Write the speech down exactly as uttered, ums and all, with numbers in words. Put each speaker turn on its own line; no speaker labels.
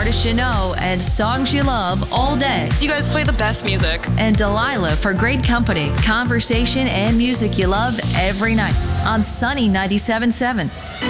artists you know and songs you love all day.
You guys play the best music.
And Delilah for great company, conversation, and music you love every night on Sunny ninety-seven point seven.